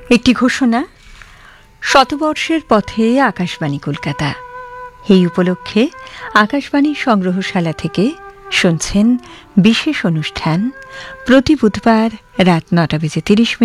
একটি ঘোষণা। শতবর্ষের পথে আকাশবাণী কলকাতা, এই উপলক্ষে আকাশবাণী সংগ্রহশালা থেকে শুনছেন বিশেষ অনুষ্ঠান প্রতি বুধবার রাত ৯:৩০